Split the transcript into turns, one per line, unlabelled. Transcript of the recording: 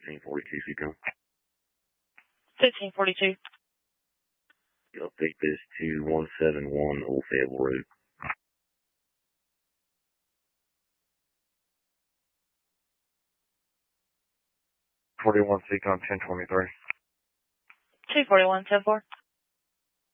1542 Seacom.
1542.
You update this to 171 Old Fayetteville Road.
41 Seacom 1023.
241, 10-4.